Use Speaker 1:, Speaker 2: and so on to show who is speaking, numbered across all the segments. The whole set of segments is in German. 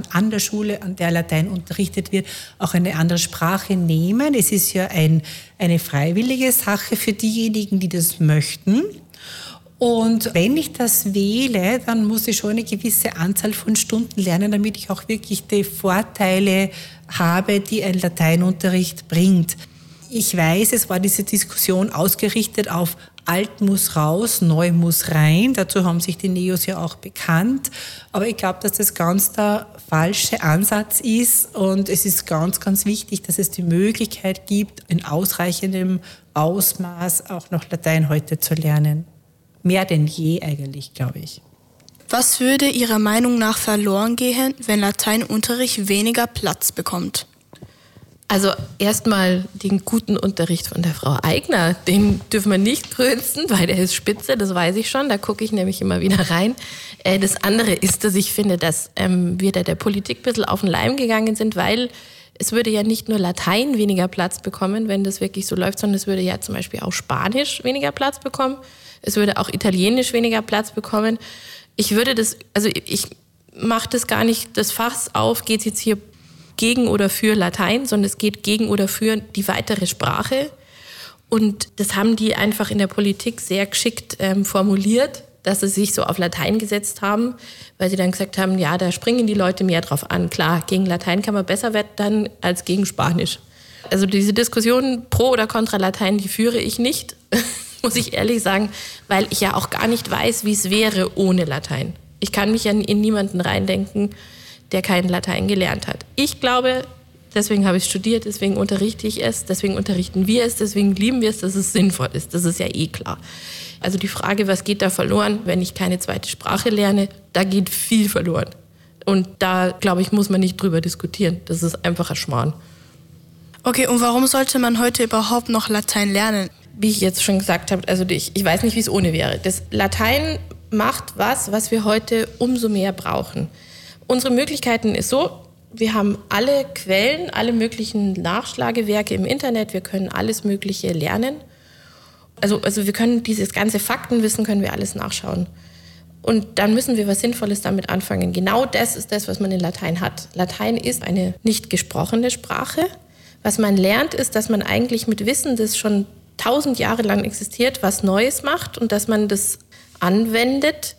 Speaker 1: an der Schule, an der Latein unterrichtet wird, auch eine andere Sprache nehmen. Es ist ja eine freiwillige Sache für diejenigen, die das möchten. Und wenn ich das wähle, dann muss ich schon eine gewisse Anzahl von Stunden lernen, damit ich auch wirklich die Vorteile habe, die ein Lateinunterricht bringt. Ich weiß, es war diese Diskussion ausgerichtet auf alt muss raus, neu muss rein. Dazu haben sich die Neos ja auch bekannt. Aber ich glaube, dass das ganz der falsche Ansatz ist. Und es ist ganz, ganz wichtig, dass es die Möglichkeit gibt, in ausreichendem Ausmaß auch noch Latein heute zu lernen. Mehr denn je eigentlich, glaube ich.
Speaker 2: Was würde Ihrer Meinung nach verloren gehen, wenn Lateinunterricht weniger Platz bekommt?
Speaker 3: Also erstmal den guten Unterricht von der Frau Aigner, den dürfen wir nicht grünzen, weil der ist spitze, das weiß ich schon, da gucke ich nämlich immer wieder rein. Das andere ist, dass ich finde, dass wir da der Politik ein bisschen auf den Leim gegangen sind, weil es würde ja nicht nur Latein weniger Platz bekommen, wenn das wirklich so läuft, sondern es würde ja zum Beispiel auch Spanisch weniger Platz bekommen, es würde auch Italienisch weniger Platz bekommen. Ich mache das gar nicht, das Fass auf, geht es jetzt hier gegen oder für Latein, sondern es geht gegen oder für die weitere Sprache. Und das haben die einfach in der Politik sehr geschickt formuliert, dass sie sich so auf Latein gesetzt haben, weil sie dann gesagt haben, ja, da springen die Leute mehr drauf an. Klar, gegen Latein kann man besser wettern als gegen Spanisch. Also diese Diskussion pro oder contra Latein, die führe ich nicht, muss ich ehrlich sagen, weil ich ja auch gar nicht weiß, wie es wäre ohne Latein. Ich kann mich ja in niemanden reindenken, der kein Latein gelernt hat. Ich glaube, deswegen habe ich studiert, deswegen unterrichte ich es, deswegen unterrichten wir es, deswegen lieben wir es, dass es sinnvoll ist. Das ist ja eh klar. Also die Frage, was geht da verloren, wenn ich keine zweite Sprache lerne, da geht viel verloren. Und da, glaube ich, muss man nicht drüber diskutieren. Das ist einfach ein Schmarrn.
Speaker 2: Okay, und warum sollte man heute überhaupt noch Latein lernen?
Speaker 3: Wie ich jetzt schon gesagt habe, also ich weiß nicht, wie es ohne wäre. Das Latein macht was wir heute umso mehr brauchen. Unsere Möglichkeiten ist so, wir haben alle Quellen, alle möglichen Nachschlagewerke im Internet, wir können alles Mögliche lernen. Also wir können dieses ganze Faktenwissen, können wir alles nachschauen. Und dann müssen wir was Sinnvolles damit anfangen. Genau das ist das, was man in Latein hat. Latein ist eine nicht gesprochene Sprache. Was man lernt, ist, dass man eigentlich mit Wissen, das schon 1000 Jahre lang existiert, was Neues macht und dass man das anwendet.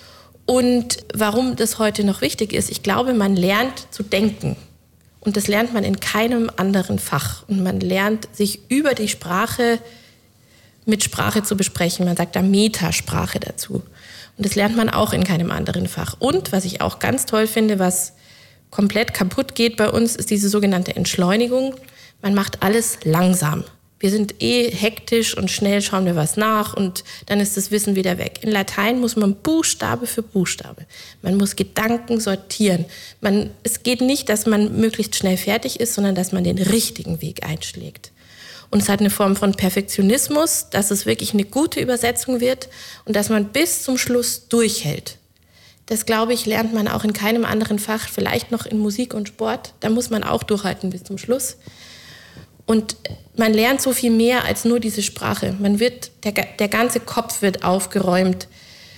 Speaker 3: Und warum das heute noch wichtig ist, ich glaube, man lernt zu denken. Und das lernt man in keinem anderen Fach. Und man lernt, sich über die Sprache mit Sprache zu besprechen. Man sagt da Metasprache dazu. Und das lernt man auch in keinem anderen Fach. Und was ich auch ganz toll finde, was komplett kaputt geht bei uns, ist diese sogenannte Entschleunigung. Man macht alles langsam. Wir sind hektisch und schnell schauen wir was nach und dann ist das Wissen wieder weg. In Latein muss man Buchstabe für Buchstabe. Man muss Gedanken sortieren. Es geht nicht, dass man möglichst schnell fertig ist, sondern dass man den richtigen Weg einschlägt. Und es hat eine Form von Perfektionismus, dass es wirklich eine gute Übersetzung wird und dass man bis zum Schluss durchhält. Das, glaube ich, lernt man auch in keinem anderen Fach, vielleicht noch in Musik und Sport. Da muss man auch durchhalten bis zum Schluss. Und man lernt so viel mehr als nur diese Sprache. Der ganze Kopf wird aufgeräumt.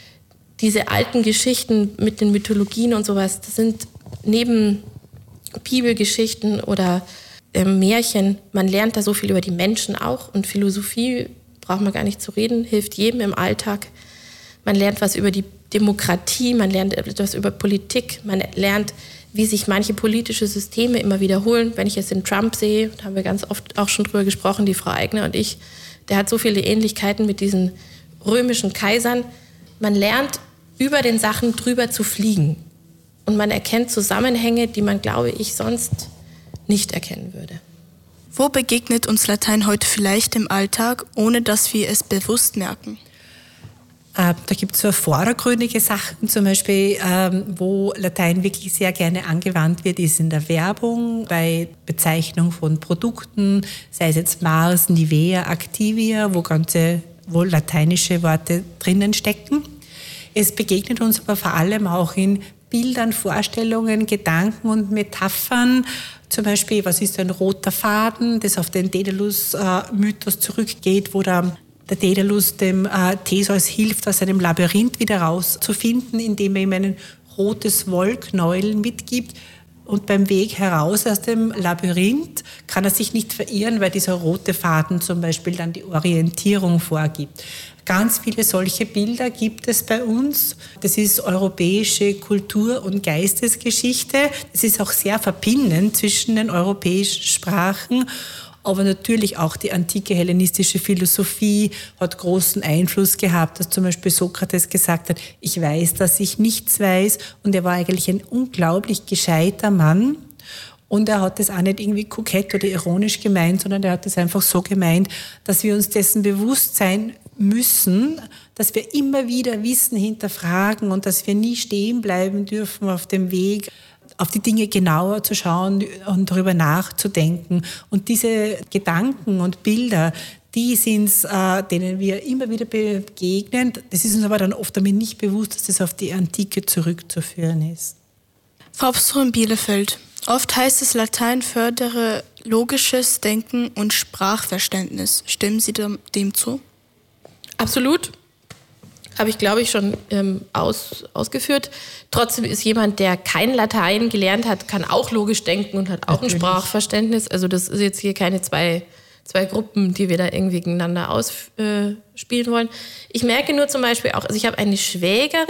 Speaker 3: Diese alten Geschichten mit den Mythologien und sowas, das sind neben Bibelgeschichten oder Märchen, man lernt da so viel über die Menschen auch. Und Philosophie, braucht man gar nicht zu reden, hilft jedem im Alltag. Man lernt was über die Demokratie, man lernt etwas über Politik, man lernt, wie sich manche politische Systeme immer wiederholen. Wenn ich jetzt den Trump sehe, da haben wir ganz oft auch schon drüber gesprochen, die Frau Aigner und ich, der hat so viele Ähnlichkeiten mit diesen römischen Kaisern. Man lernt, über den Sachen drüber zu fliegen. Und man erkennt Zusammenhänge, die man, glaube ich, sonst nicht erkennen würde.
Speaker 2: Wo begegnet uns Latein heute vielleicht im Alltag, ohne dass wir es bewusst merken?
Speaker 1: Da gibt es so vordergründige Sachen, zum Beispiel, wo Latein wirklich sehr gerne angewandt wird, ist in der Werbung, bei Bezeichnung von Produkten, sei es jetzt Mars, Nivea, Activia, wo lateinische Worte drinnen stecken. Es begegnet uns aber vor allem auch in Bildern, Vorstellungen, Gedanken und Metaphern. Zum Beispiel, was ist ein roter Faden, das auf den Daedalus-Mythos zurückgeht, wo der Daedalus dem Theseus hilft, aus einem Labyrinth wieder rauszufinden, indem er ihm ein rotes Wollknäuel mitgibt. Und beim Weg heraus aus dem Labyrinth kann er sich nicht verirren, weil dieser rote Faden zum Beispiel dann die Orientierung vorgibt. Ganz viele solche Bilder gibt es bei uns. Das ist europäische Kultur- und Geistesgeschichte. Es ist auch sehr verbindend zwischen den europäischen Sprachen. Aber natürlich auch die antike hellenistische Philosophie hat großen Einfluss gehabt, dass zum Beispiel Sokrates gesagt hat, ich weiß, dass ich nichts weiß. Und er war eigentlich ein unglaublich gescheiter Mann. Und er hat das auch nicht irgendwie kokett oder ironisch gemeint, sondern er hat das einfach so gemeint, dass wir uns dessen bewusst sein müssen, dass wir immer wieder Wissen hinterfragen und dass wir nie stehen bleiben dürfen auf dem Weg, auf die Dinge genauer zu schauen und darüber nachzudenken. Und diese Gedanken und Bilder, die sind es, denen wir immer wieder begegnen. Das ist uns aber dann oft damit nicht bewusst, dass das auf die Antike zurückzuführen ist.
Speaker 2: Frau Professorin Bielefeld, oft heißt es, Latein fördere logisches Denken und Sprachverständnis. Stimmen Sie dem zu?
Speaker 3: Absolut. Habe ich, glaube ich, schon ausgeführt. Trotzdem ist jemand, der kein Latein gelernt hat, kann auch logisch denken und hat auch ein Sprachverständnis. Also das ist jetzt hier keine zwei Gruppen, die wir da irgendwie gegeneinander ausspielen wollen. Ich merke nur zum Beispiel auch, also ich habe eine Schwägerin,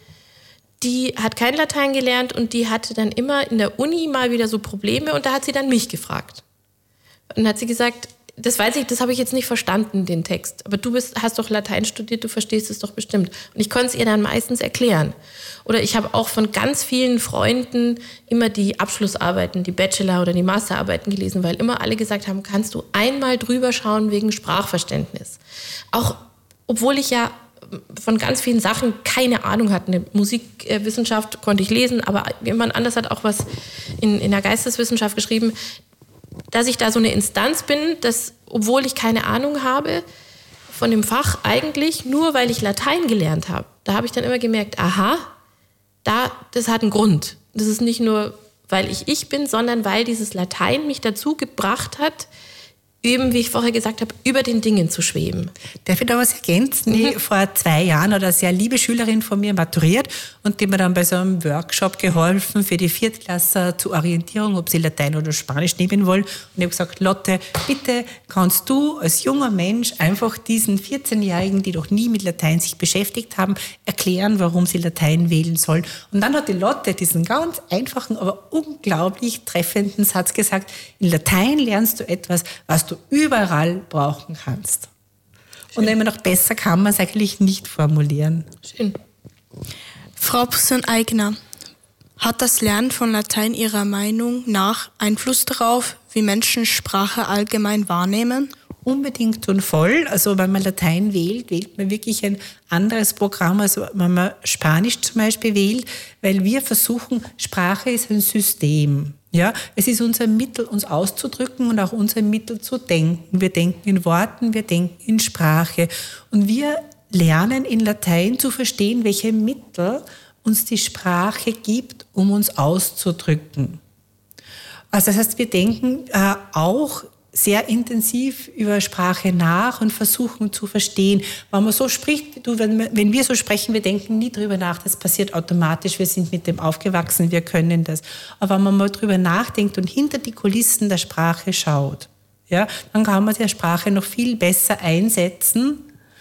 Speaker 3: die hat kein Latein gelernt und die hatte dann immer in der Uni mal wieder so Probleme und da hat sie dann mich gefragt. Und dann hat sie gesagt, das weiß ich, das habe ich jetzt nicht verstanden, den Text. Aber du hast doch Latein studiert, du verstehst es doch bestimmt. Und ich konnte es ihr dann meistens erklären. Oder ich habe auch von ganz vielen Freunden immer die Abschlussarbeiten, die Bachelor- oder die Masterarbeiten gelesen, weil immer alle gesagt haben, kannst du einmal drüber schauen wegen Sprachverständnis. Auch obwohl ich ja von ganz vielen Sachen keine Ahnung hatte. Eine Musikwissenschaft konnte ich lesen, aber jemand anders hat auch was in der Geisteswissenschaft geschrieben, dass ich da so eine Instanz bin, dass, obwohl ich keine Ahnung habe von dem Fach, eigentlich nur, weil ich Latein gelernt habe. Da habe ich dann immer gemerkt, aha, das hat einen Grund. Das ist nicht nur, weil ich bin, sondern weil dieses Latein mich dazu gebracht hat, eben, wie ich vorher gesagt habe, über den Dingen zu schweben.
Speaker 1: Darf ich da was ergänzen? Vor 2 Jahren hat eine sehr liebe Schülerin von mir maturiert und die mir dann bei so einem Workshop geholfen für die Viertklässler zur Orientierung, ob sie Latein oder Spanisch nehmen wollen. Und ich habe gesagt, Lotte, bitte kannst du als junger Mensch einfach diesen 14-Jährigen, die noch nie mit Latein sich beschäftigt haben, erklären, warum sie Latein wählen sollen. Und dann hat die Lotte diesen ganz einfachen, aber unglaublich treffenden Satz gesagt, in Latein lernst du etwas, was du überall brauchen kannst. Schön. Und immer noch besser kann man es eigentlich nicht formulieren.
Speaker 3: Schön.
Speaker 2: Frau Professorin Aigner, hat das Lernen von Latein Ihrer Meinung nach Einfluss darauf, wie Menschen Sprache allgemein wahrnehmen?
Speaker 1: Unbedingt und voll. Also wenn man Latein wählt, wählt man wirklich ein anderes Programm, als wenn man Spanisch zum Beispiel wählt, weil wir versuchen, Sprache ist ein System. Ja, es ist unser Mittel, uns auszudrücken und auch unser Mittel zu denken. Wir denken in Worten, wir denken in Sprache. Und wir lernen in Latein zu verstehen, welche Mittel uns die Sprache gibt, um uns auszudrücken. Also das heißt, wir denken auch sehr intensiv über Sprache nach und versuchen zu verstehen. Wenn man so spricht, wenn wir so sprechen, wir denken nie drüber nach, das passiert automatisch, wir sind mit dem aufgewachsen, wir können das. Aber wenn man mal drüber nachdenkt und hinter die Kulissen der Sprache schaut, ja, dann kann man die Sprache noch viel besser einsetzen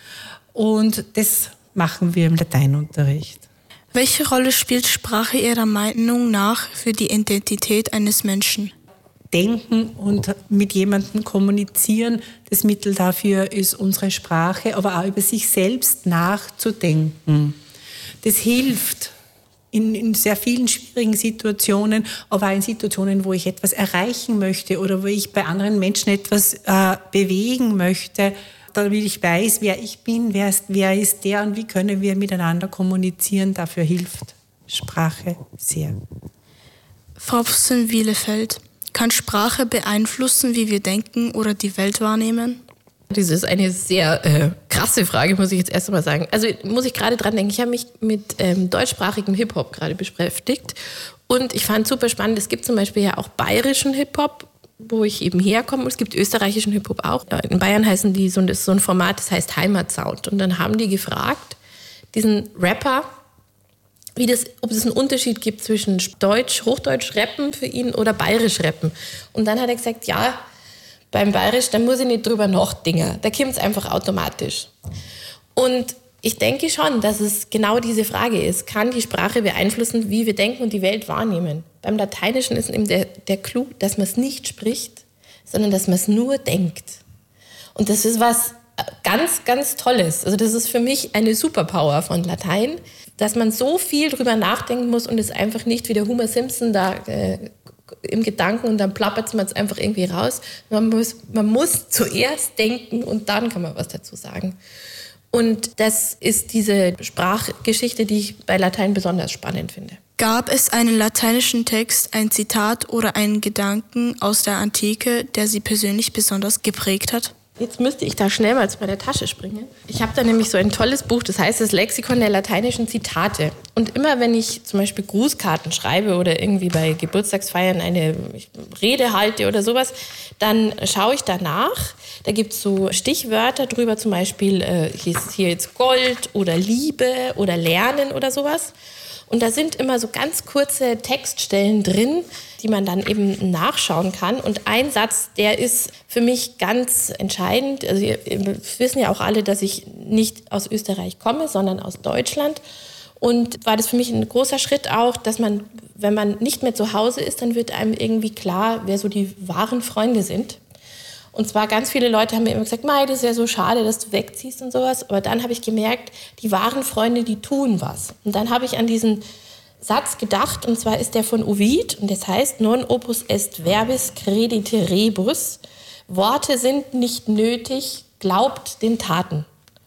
Speaker 1: und das machen wir im Lateinunterricht.
Speaker 2: Welche Rolle spielt Sprache Ihrer Meinung nach für die Identität eines Menschen?
Speaker 1: Denken und mit jemandem kommunizieren. Das Mittel dafür ist unsere Sprache, aber auch über sich selbst nachzudenken. Das hilft in sehr vielen schwierigen Situationen, aber auch in Situationen, wo ich etwas erreichen möchte oder wo ich bei anderen Menschen etwas bewegen möchte, damit ich weiß, wer ich bin, wer ist der und wie können wir miteinander kommunizieren. Dafür hilft Sprache sehr.
Speaker 2: Frau Professorin Bielefeld, kann Sprache beeinflussen, wie wir denken oder die Welt wahrnehmen?
Speaker 3: Das ist eine sehr krasse Frage, muss ich jetzt erst einmal sagen. Also muss ich gerade dran denken, ich habe mich mit deutschsprachigem Hip-Hop gerade beschäftigt und ich fand super spannend, es gibt zum Beispiel ja auch bayerischen Hip-Hop, wo ich eben herkomme, und es gibt österreichischen Hip-Hop auch. In Bayern heißen die das ist so ein Format, das heißt Heimatsound. Und dann haben die gefragt, diesen Rapper, ob es einen Unterschied gibt zwischen Deutsch, Hochdeutsch rappen für ihn oder Bayerisch rappen. Und dann hat er gesagt, ja, beim Bayerisch, da muss ich nicht drüber nachdenken. Da kommt es einfach automatisch. Und ich denke schon, dass es genau diese Frage ist. Kann die Sprache beeinflussen, wie wir denken und die Welt wahrnehmen? Beim Lateinischen ist eben der Clou, dass man es nicht spricht, sondern dass man es nur denkt. Und das ist was ganz, ganz Tolles. Also das ist für mich eine Superpower von Latein, dass man so viel drüber nachdenken muss und es einfach nicht wie der Homer Simpson da im Gedanken und dann plappert man es einfach irgendwie raus. Man muss zuerst denken und dann kann man was dazu sagen. Und das ist diese Sprachgeschichte, die ich bei Latein besonders spannend finde.
Speaker 2: Gab es einen lateinischen Text, ein Zitat oder einen Gedanken aus der Antike, der Sie persönlich besonders geprägt hat?
Speaker 3: Jetzt müsste ich da schnell mal zu meiner Tasche springen. Ich habe da nämlich so ein tolles Buch, das heißt das Lexikon der lateinischen Zitate. Und immer wenn ich zum Beispiel Grußkarten schreibe oder irgendwie bei Geburtstagsfeiern eine Rede halte oder sowas, dann schaue ich danach. Da gibt es so Stichwörter drüber, zum Beispiel hier jetzt Gold oder Liebe oder Lernen oder sowas. Und da sind immer so ganz kurze Textstellen drin, die man dann eben nachschauen kann. Und ein Satz, der ist für mich ganz entscheidend. Also wir wissen ja auch alle, dass ich nicht aus Österreich komme, sondern aus Deutschland. Und war das für mich ein großer Schritt auch, dass man, wenn man nicht mehr zu Hause ist, dann wird einem irgendwie klar, wer so die wahren Freunde sind. Und zwar ganz viele Leute haben mir immer gesagt, Mei, das ist ja so schade, dass du wegziehst und sowas. Aber dann habe ich gemerkt, die wahren Freunde, die tun was. Und dann habe ich an diesen Satz gedacht, und zwar ist der von Ovid. Und das heißt, non opus est verbis credite rebus. Worte sind nicht nötig, glaubt den Taten.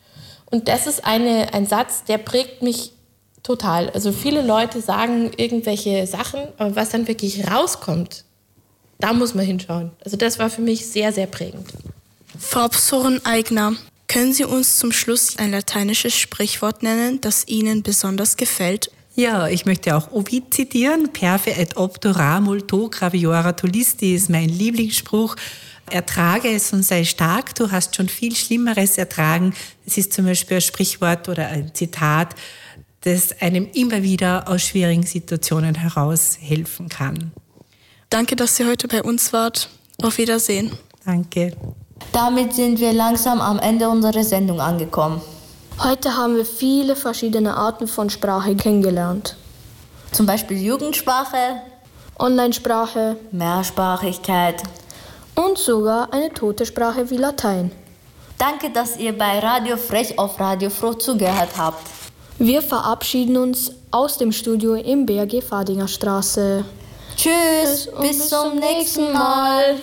Speaker 3: Und das ist ein Satz, der prägt mich total. Also viele Leute sagen irgendwelche Sachen, aber was dann wirklich rauskommt, da muss man hinschauen. Also das war für mich sehr, sehr prägend.
Speaker 2: Frau Professorin Aigner, können Sie uns zum Schluss ein lateinisches Sprichwort nennen, das Ihnen besonders gefällt?
Speaker 1: Ja, ich möchte auch Ovid zitieren. Perfe et obtura multo graviora tolisti ist mein Lieblingsspruch. Ertrage es und sei stark, du hast schon viel Schlimmeres ertragen. Das ist zum Beispiel ein Sprichwort oder ein Zitat, das einem immer wieder aus schwierigen Situationen heraushelfen kann.
Speaker 2: Danke, dass Sie heute bei uns wart. Auf Wiedersehen.
Speaker 1: Danke.
Speaker 4: Damit sind wir langsam am Ende unserer Sendung angekommen.
Speaker 5: Heute haben wir viele verschiedene Arten von Sprache kennengelernt.
Speaker 4: Zum Beispiel Jugendsprache,
Speaker 5: Online-Sprache,
Speaker 4: Mehrsprachigkeit
Speaker 5: und sogar eine tote Sprache wie Latein.
Speaker 4: Danke, dass ihr bei Radio Frech auf Radio Froh zugehört habt.
Speaker 5: Wir verabschieden uns aus dem Studio im BRG Fadinger Straße.
Speaker 4: Tschüss, bis zum nächsten Mal.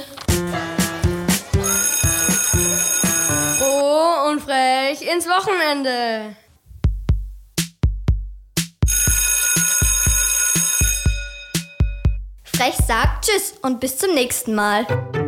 Speaker 5: Froh und frech ins Wochenende.
Speaker 6: Frech sagt Tschüss und bis zum nächsten Mal.